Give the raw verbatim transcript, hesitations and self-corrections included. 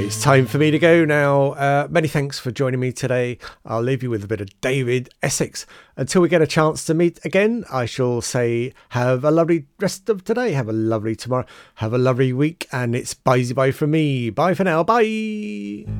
Anyway, it's time for me to go now. Uh, many thanks for joining me today. I'll leave you with a bit of David Essex. Until we get a chance to meet again, I shall say have a lovely rest of today. Have a lovely tomorrow. Have a lovely week. And it's bye bye from me. Bye for now. Bye.